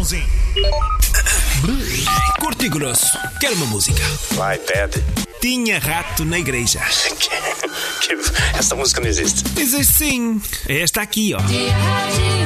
Joãozinho. Curto e grosso, quero uma música. Vai, pede. Tinha rato na igreja. Essa música não existe. Existe sim. É esta aqui, ó.